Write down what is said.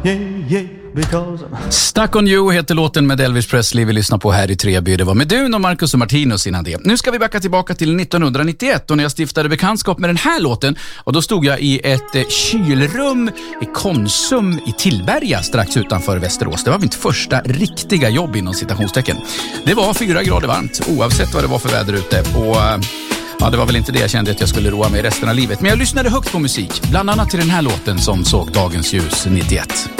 Stuck on You heter låten med Elvis Presley vi lyssnar på här i Treby. Det var med Dun och Marcus och Martinus innan det. Nu ska vi backa tillbaka till 1991 och när jag stiftade bekantskap med den här låten och då stod jag i ett kylrum i Konsum i Tillberga strax utanför Västerås. Det var mitt första riktiga jobb inom citationstecken. Det var 4 grader varmt oavsett vad det var för väder ute och ja, det var väl inte det jag kände att jag skulle roa mig resten av livet. Men jag lyssnade högt på musik, bland annat till den här låten som såg dagens ljus 91.